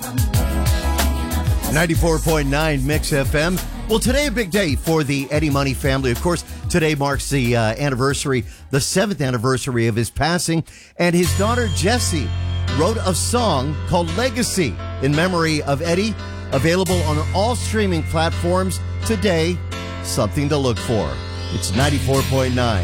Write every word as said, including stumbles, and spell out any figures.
ninety-four point nine Mix F M. Well, today a big day for the Eddie Money family. Of course, today marks the uh, anniversary, the seventh anniversary of his passing. And his daughter, Jessie, wrote a song called Legacy in memory of Eddie, available on all streaming platforms today. Something to look for. It's ninety-four point nine.